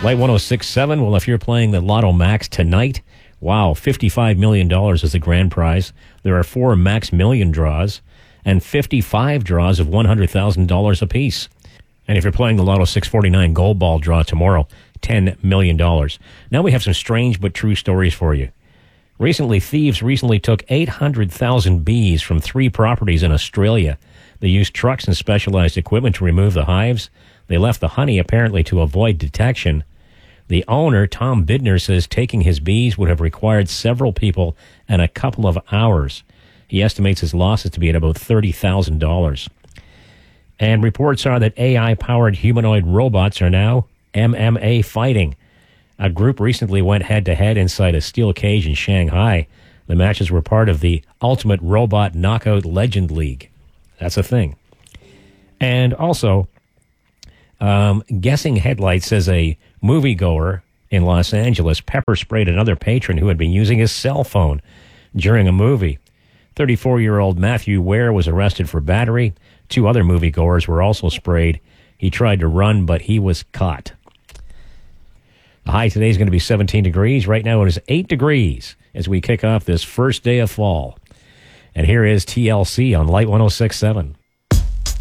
Light 106.7. Well, if you're playing the Lotto Max tonight, wow, $55 million is the grand prize. There are 4 Max Million draws and 55 draws of $100,000 apiece. And if you're playing the Lotto 649 Gold Ball draw tomorrow, $10 million. Now we have some strange but true stories for you. Thieves took 800,000 bees from 3 properties in Australia. They used trucks and specialized equipment to remove the hives. They left the honey apparently to avoid detection. The owner, Tom Bidner, says taking his bees would have required several people and a couple of hours. He estimates his losses to be at about $30,000. And reports are that AI-powered humanoid robots are now MMA fighting. A group recently went head-to-head inside a steel cage in Shanghai. The matches were part of the Ultimate Robot Knockout Legend League. That's a thing. And also, Guessing Headlights says a moviegoer in Los Angeles pepper-sprayed another patron who had been using his cell phone during a movie. 34-year-old Matthew Ware was arrested for battery. 2 other moviegoers were also sprayed. He tried to run, but he was caught. The high today is going to be 17 degrees. Right now it is 8 degrees as we kick off this first day of fall. And here is TLC on Light 106.7.